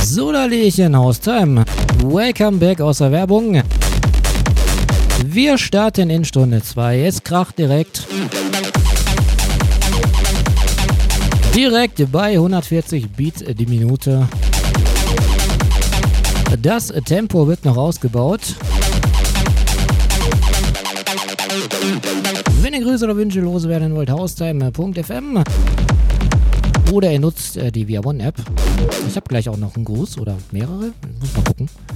So, da Lehchen, Haustime. Welcome back aus der Werbung. Wir starten in Stunde 2. Es kracht direkt. Direkt bei 140 Beats die Minute. Das Tempo wird noch ausgebaut. Wenn ihr Grüße oder Wünsche loswerden wollt, haustime.fm oder ihr nutzt die Via One App. Ich habe gleich auch noch einen Gruß oder mehrere. Muss mal gucken.